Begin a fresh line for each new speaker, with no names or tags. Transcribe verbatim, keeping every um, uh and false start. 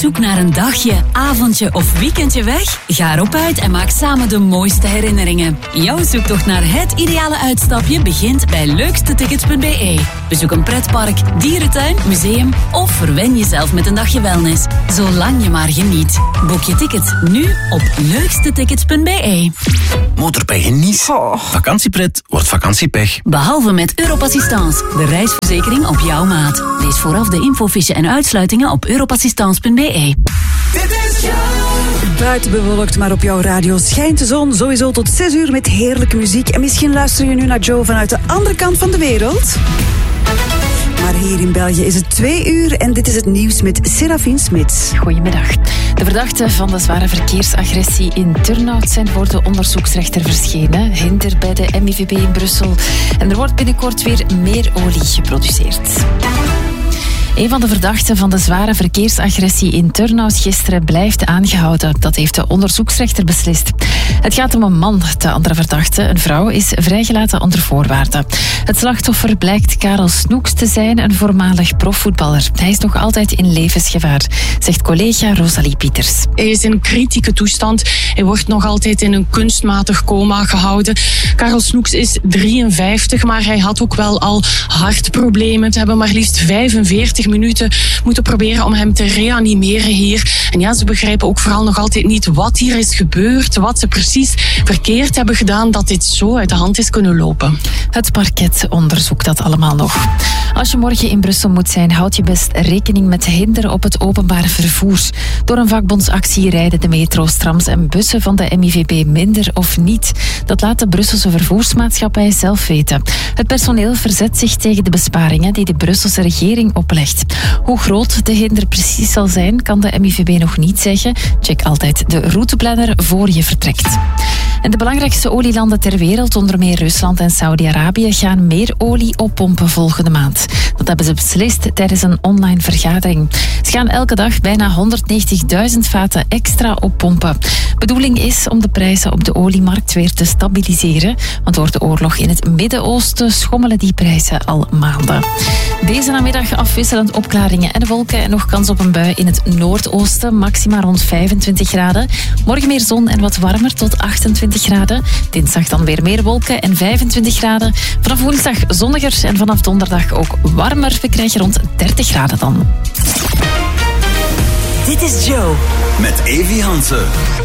zoek naar een dagje, avondje of weekendje weg? Ga erop uit en maak samen de mooiste herinneringen. Jouw zoektocht naar het ideale uitstapje begint bij leukste tickets punt b e. Bezoek een pretpark, dierentuin, museum of verwen jezelf met een dagje wellness. Zolang je maar geniet. Boek je tickets nu op leukste tickets punt b e.
Motorpech in Nice. Oh. Vakantiepret wordt vakantiepech.
Behalve met Europassistance, de reisverzekering op jouw maat. Lees vooraf de infofiche en uitsluitingen op europassistance punt b e.
Buiten bewolkt, maar op jouw radio schijnt de zon. Sowieso tot zes uur met heerlijke muziek. En misschien luister je nu naar Joe vanuit de andere kant van de wereld. Maar hier in België is het twee uur en dit is het nieuws met Serafine Smits.
Goedemiddag. De verdachten van de zware verkeersagressie in Turnhout zijn voor de onderzoeksrechter verschenen. Hinder bij de M I V B in Brussel. En er wordt binnenkort weer meer olie geproduceerd. Een van de verdachten van de zware verkeersagressie in Turnhout gisteren blijft aangehouden. Dat heeft de onderzoeksrechter beslist. Het gaat om een man. De andere verdachte, een vrouw, is vrijgelaten onder voorwaarden. Het slachtoffer blijkt Karel Snoeks te zijn, een voormalig profvoetballer. Hij is nog altijd in levensgevaar, zegt collega Rosalie Pieters.
Hij is in kritieke toestand. Hij wordt nog altijd in een kunstmatig coma gehouden. Karel Snoeks is drieënvijftig, maar hij had ook wel al hartproblemen. Ze hebben maar liefst vijfenveertig minuten moeten proberen om hem te reanimeren hier. En ja, ze begrijpen ook vooral nog altijd niet wat hier is gebeurd, wat ze precies verkeerd hebben gedaan, dat dit zo uit de hand is kunnen lopen.
Het parket onderzoekt dat allemaal nog. Als je morgen in Brussel moet zijn, houd je best rekening met hinder op het openbaar vervoer. Door een vakbondsactie rijden de metro's, trams en bussen van de M I V B minder of niet. Dat laat de Brusselse vervoersmaatschappij zelf weten. Het personeel verzet zich tegen de besparingen die de Brusselse regering oplegt. Hoe groot de hinder precies zal zijn, kan de M I V B nog niet zeggen. Check altijd de routeplanner voor je vertrekt. En de belangrijkste olielanden ter wereld, onder meer Rusland en Saudi-Arabië, gaan meer olie oppompen volgende maand. Dat hebben ze beslist tijdens een online vergadering. Ze gaan elke dag bijna honderdnegentigduizend vaten extra oppompen. Bedoeling is om de prijzen op de oliemarkt weer te stabiliseren, want door de oorlog in het Midden-Oosten schommelen die prijzen al maanden. Deze namiddag afwisselend opklaringen en wolken en nog kans op een bui in het noordoosten, maxima rond vijfentwintig graden. Morgen meer zon en wat warmer tot achtentwintig graden. Dinsdag dan weer meer wolken en vijfentwintig graden. Vanaf woensdag zonniger en vanaf donderdag ook warmer. We krijgen rond dertig graden dan.
Dit is Joe.
Met Evi Hansen.